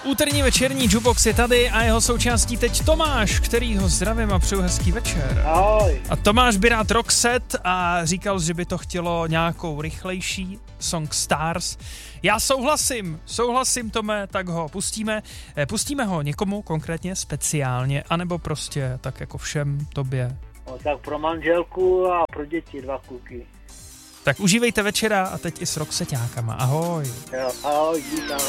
Úterní večerní Jukebox je tady a jeho součástí teď Tomáš, který ho zdravím a přeju hezký večer. Ahoj. A Tomáš by rád Roxette a říkal, že by to chtělo nějakou rychlejší Song Stars. Já souhlasím Tome, tak ho pustíme. Pustíme ho někomu konkrétně speciálně, anebo prostě tak jako všem tobě. No, tak pro manželku a pro děti 2 kluky. Tak užívejte večera a teď i s Roxeťákama. Ahoj. Jo, ahoj, díky.